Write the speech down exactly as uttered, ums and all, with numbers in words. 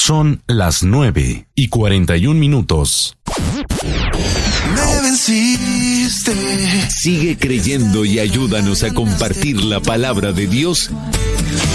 Son las nueve y cuarenta y un minutos. Me venciste. Sigue creyendo y ayúdanos a compartir la palabra de Dios